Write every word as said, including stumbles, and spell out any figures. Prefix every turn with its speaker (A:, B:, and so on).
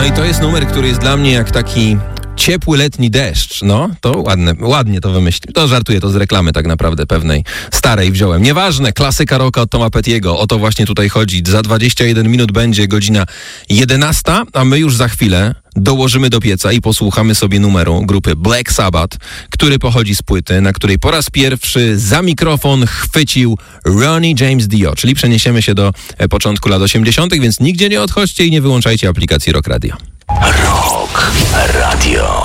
A: No i to jest numer, który jest dla mnie jak taki ciepły letni deszcz. No, to ładne, ładnie to wymyślił. To żartuję, to z reklamy tak naprawdę pewnej starej wziąłem. Nieważne, klasyka rocka od Toma Pettiego. O to właśnie tutaj chodzi. Za dwadzieścia jeden minut będzie godzina jedenasta, a my już za chwilę dołożymy do pieca i posłuchamy sobie numeru grupy Black Sabbath, który pochodzi z płyty, na której po raz pierwszy za mikrofon chwycił Ronnie James Dio, czyli przeniesiemy się do początku lat osiemdziesiątych, więc nigdzie nie odchodźcie i nie wyłączajcie aplikacji Rock Radio.
B: Rock Radio.